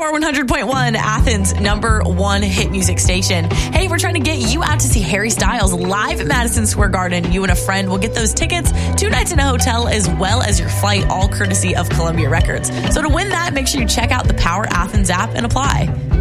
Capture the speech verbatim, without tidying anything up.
Power one hundred point one, Athens' number one hit music station. Hey, we're trying to get you out to see Harry Styles live at Madison Square Garden. You and a friend will get those tickets, two nights in a hotel, as well as your flight, all courtesy of Columbia Records. So to win that, make sure you check out the Power Athens app and apply.